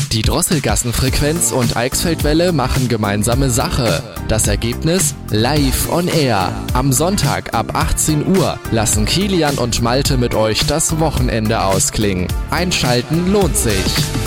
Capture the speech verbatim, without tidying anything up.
Die Drosselgassenfrequenz und Eichsfeldwelle machen gemeinsame Sache. Das Ergebnis? Live on Air. Am Sonntag ab achtzehn Uhr lassen Kilian und Malte mit euch das Wochenende ausklingen. Einschalten lohnt sich.